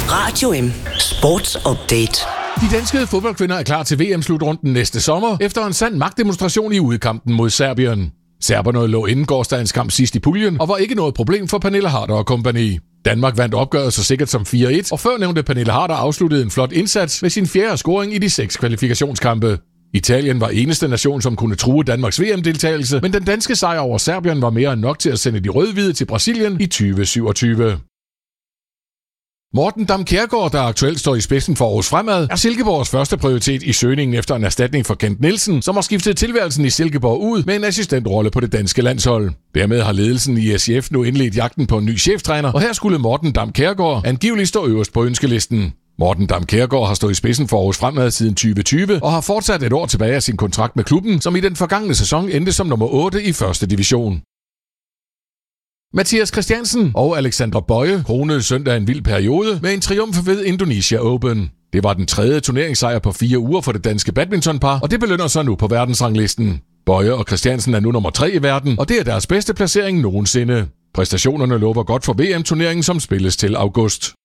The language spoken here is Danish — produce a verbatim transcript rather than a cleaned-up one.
Radio M Sports Update. De danske fodboldkvinder er klar til V M-slutrunden næste sommer, efter en sand magtdemonstration i udkampen mod Serbien. Serberne lå inden gårsdagens kamp sidst i puljen, og var ikke noget problem for Pernille Harder og kompagni. Danmark vandt opgøret så sikkert som fire et, og førnævnte Pernille Harder afsluttede en flot indsats med sin fjerde scoring i de seks kvalifikationskampe. Italien var eneste nation, som kunne true Danmarks V M-deltagelse, men den danske sejr over Serbien var mere end nok til at sende de rød-hvide til Brasilien i tyve syvogtyve. Morten Dam Kjærgaard, der aktuelt står i spidsen for Aarhus Fremad, er Silkeborgs første prioritet i søgningen efter en erstatning for Kent Nielsen, som har skiftet tilværelsen i Silkeborg ud med en assistentrolle på det danske landshold. Dermed har ledelsen i S I F nu indledt jagten på en ny cheftræner, og her skulle Morten Dam Kjærgaard angiveligt stå øverst på ønskelisten. Morten Dam Kjærgaard har stået i spidsen for Aarhus Fremad siden tyve tyve og har fortsat et år tilbage af sin kontrakt med klubben, som i den forgangne sæson endte som nummer otte i første division. Mathias Christiansen og Alexandra Bøje kronede søndag en vild periode med en triumf ved Indonesia Open. Det var den tredje turneringssejr på fire uger for det danske badmintonpar, og det belønner sig nu på verdensranglisten. Bøje og Christiansen er nu nummer tre i verden, og det er deres bedste placering nogensinde. Præstationerne lover godt for V M-turneringen, som spilles til august.